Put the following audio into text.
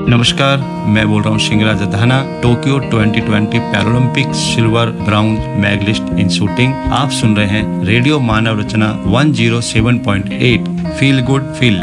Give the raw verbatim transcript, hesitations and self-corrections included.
नमस्कार, मैं बोल रहा हूँ शिंगराज Adhana, Tokyo twenty twenty Paralympic silver brown medallist इन शूटिंग। आप सुन रहे हैं रेडियो मानव रचना one zero seven point eight, feel good feel